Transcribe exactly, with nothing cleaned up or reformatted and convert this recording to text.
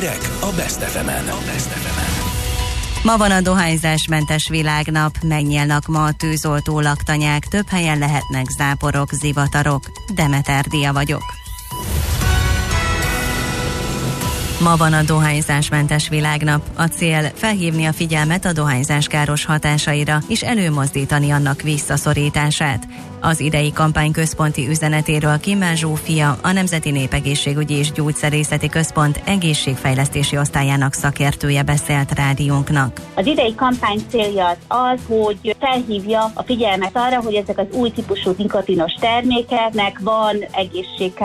Hírek a Best ef emen. A Best ef emen. Ma van a dohányzásmentes világnap, megnyílnak ma a tűzoltó laktanyák, több helyen lehetnek záporok, zivatarok. Demeter Dia vagyok. Ma van a dohányzásmentes világnap. A cél felhívni a figyelmet a dohányzás káros hatásaira és előmozdítani annak visszaszorítását. Az idei kampány központi üzenetéről Kimmel Zsófia, a Nemzeti Népegészségügyi és Gyógyszerészeti Központ egészségfejlesztési osztályának szakértője beszélt rádiónknak. Az idei kampány célja az az, hogy felhívja a figyelmet arra, hogy ezek az új típusú nikotinos termékeknek van egészségkáros